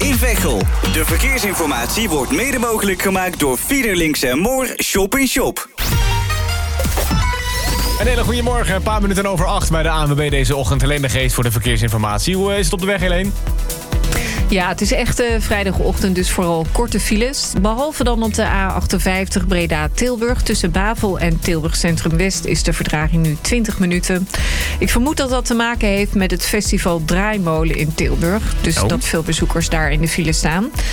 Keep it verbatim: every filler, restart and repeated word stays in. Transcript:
in Veghel. De verkeersinformatie wordt mede mogelijk gemaakt door Fiederlinks en Moor Shop in Shop. Een hele goede morgen, een paar minuten over acht bij de A N W B deze ochtend. Helene de Geest voor de verkeersinformatie. Hoe is het op de weg, Helene? Ja, het is echt uh, vrijdagochtend, dus vooral korte files. Behalve dan op de A achtenvijftig Breda-Tilburg. Tussen Bavel en Tilburg Centrum West is de vertraging nu twintig minuten. Ik vermoed dat dat te maken heeft met het festival Draaimolen in Tilburg. Dus oh. dat veel bezoekers daar in de file staan.